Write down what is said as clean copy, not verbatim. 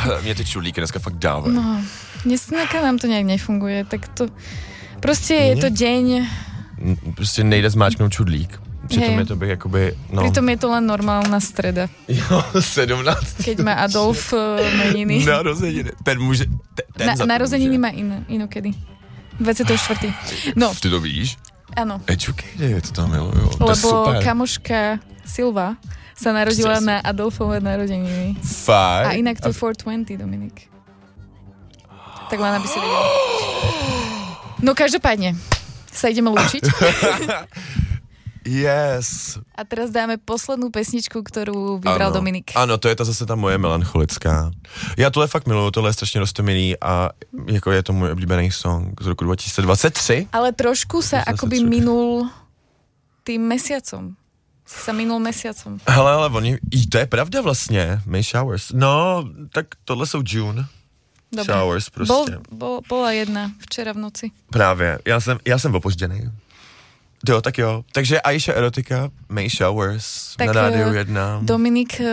Mě ty čudlíky dneska fakt dávají. No, dneska nám to nějak nefunguje, tak to... Prostě je to deň... Prostě nejde zmáčknout čudlík. Přitom je to bych jakoby, no. Pritom je to len normálna streda. Jo, 17. Keď má Adolf meniny. Narozeniny. Ten může, ten narozeniny má inokedy. 24. No. Ty to víš? Áno. Educated, to miluju. Lebo kamoška Silva sa narodila na Adolfové narodeniny. Fakt? A inak to je 420, Dominik. Tak len aby si vedel. No každopádne, sa ideme lúčiť. Yes. A teraz dáme poslednú pesničku, ktorú vybral Dominik. Ano, to je ta zase ta moje melancholická. Já tohle fakt miluju, tohle je strašně roztomilý a jako je to můj oblíbený song z roku 2023. Ale trošku sa akoby minul tým mesiacom. Sa minul mesiacom. Hele, ale oni, to je pravda vlastně, May Showers. No, tak tohle jsou June. Dobre. Showers prostě. Bola jedna včera v noci. Právě, já jsem opožděnej. Jo, tak jo. Takže Aisha Erotika, May Showers tak na Rádiu 1. Dominik